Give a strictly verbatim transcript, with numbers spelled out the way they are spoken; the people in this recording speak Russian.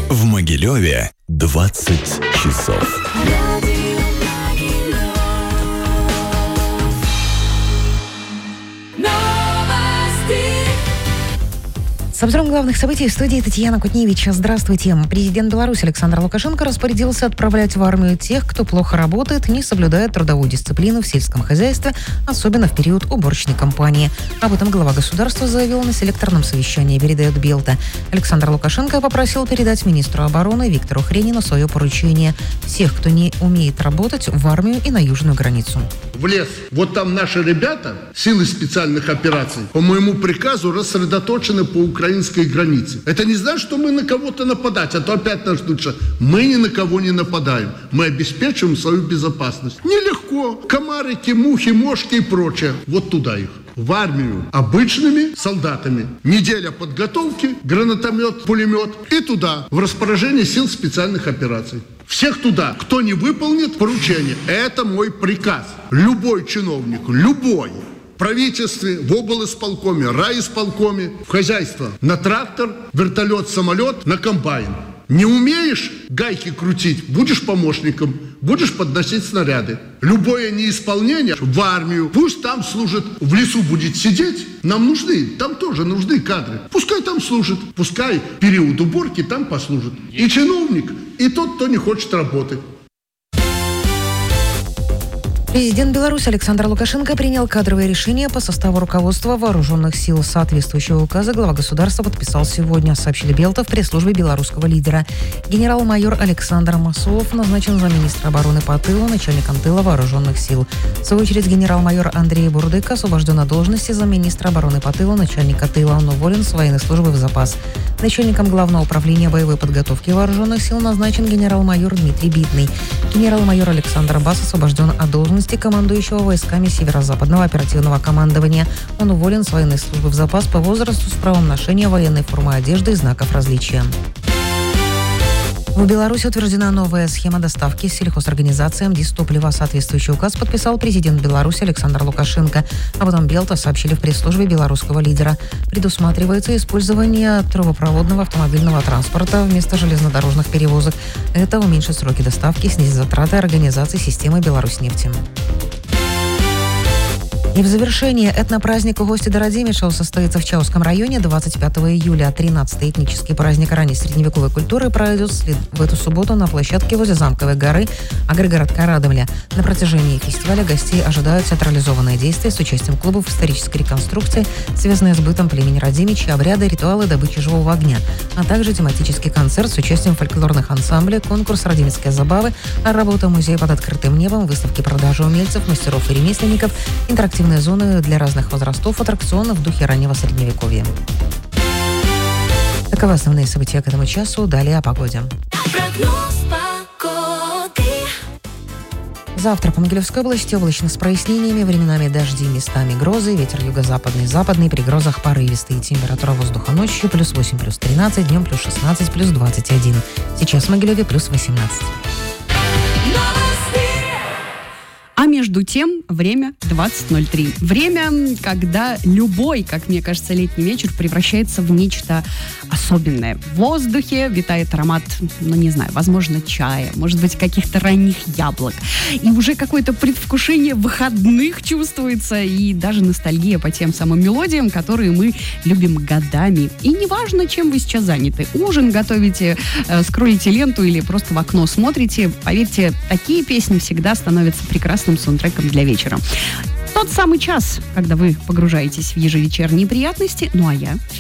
В Могилеве двадцать часов. С обзором главных событий в студии Татьяна Кутневич. Здравствуйте. Президент Беларуси Александр Лукашенко распорядился отправлять в армию тех, кто плохо работает, не соблюдает трудовую дисциплину в сельском хозяйстве, особенно в период уборочной кампании. Об этом глава государства заявил на селекторном совещании, передает Белта. Александр Лукашенко попросил передать министру обороны Виктору Хренину свое поручение. Всех, кто не умеет работать, в армию и на южную границу. В лес. Вот там наши ребята, силы специальных операций, по моему приказу рассредоточены по украинской границе. Это не значит, что мы на кого-то нападать, а то опять нас лучше. Мы ни на кого не нападаем. Мы обеспечиваем свою безопасность. Нелегко. Комарики, мухи, мошки и прочее. Вот туда их. В армию обычными солдатами. Неделя подготовки, гранатомет, пулемет. И туда, в распоряжение сил специальных операций. Всех туда, кто не выполнит поручение. Это мой приказ. Любой чиновник, любой, в правительстве, в облисполкоме, райисполкоме, в хозяйство, на трактор, вертолет, самолет, на комбайн. Не умеешь гайки крутить, будешь помощником, будешь подносить снаряды. Любое неисполнение в армию, пусть там служит, в лесу будет сидеть, нам нужны, там тоже нужны кадры. Пускай там служит, пускай период уборки там послужит. И чиновник, и тот, кто не хочет работать. Президент Беларуси Александр Лукашенко принял кадровые решения по составу руководства вооруженных сил. Соответствующего указа глава государства подписал сегодня, сообщили Белта в пресс-службе белорусского лидера. Генерал-майор Александр Масолов назначен замминистра обороны по тылу, начальником тыла вооруженных сил. В свою очередь генерал-майор Андрей Бурдык освобожден от должности замминистра обороны по тылу, начальника тыла. Он уволен с военной службы в запас. Начальником Главного управления боевой подготовки вооруженных сил назначен генерал-майор Дмитрий Битный. Генерал-майор Александр Бас освобожден от должности командующего войсками Северо-Западного оперативного командования. Он уволен с военной службы в запас по возрасту с правом ношения военной формы одежды и знаков различия. В Беларуси утверждена новая схема доставки сельхозорганизациям дистоплива. Соответствующий указ подписал президент Беларуси Александр Лукашенко. Об этом Белта сообщили в пресс-службе белорусского лидера. Предусматривается использование трубопроводного автомобильного транспорта вместо железнодорожных перевозок. Это уменьшит сроки доставки, снизит затраты организации системы Беларусьнефти. И в завершение этнопраздник «Гости до Радимиша» состоится в Чауском районе двадцать пятого июля. тринадцатый этнический праздник ранней средневековой культуры пройдет в эту субботу на площадке возле Замковой горы агрогородка Радомля. На протяжении фестиваля гостей ожидают театрализованные действия с участием клубов исторической реконструкции, связанные с бытом племени Радимичи, обряды, ритуалы добычи живого огня, а также тематический концерт с участием фольклорных ансамблей, конкурс «Радимицкие забавы», работа музея под открытым небом, выставки продажи умельцев, мастеров и ремесленников, интерактивные зоны для разных возрастов, аттракционы в духе раннего средневековья. Таковы основные события к этому часу. Далее о погоде. Завтра по Могилевской области облачно с прояснениями, временами дожди, местами грозы, ветер юго-западный, западный, при грозах порывистый. Температура воздуха ночью плюс восемь, плюс тринадцать, днем плюс шестнадцать, плюс двадцать один. Сейчас в Могилеве плюс восемнадцать. А между тем время двадцать ноль три. Время, когда любой, как мне кажется, летний вечер превращается в нечто особенное. В воздухе витает аромат, ну не знаю, возможно, чая, может быть, каких-то ранних яблок. И уже какое-то предвкушение выходных чувствуется, и даже ностальгия по тем самым мелодиям, которые мы любим годами. И неважно, чем вы сейчас заняты. Ужин готовите, э, скроллите ленту или просто в окно смотрите. Поверьте, такие песни всегда становятся прекрасным саундтреком для вечера. Тот самый час, когда вы погружаетесь в ежевечерние приятности, ну а я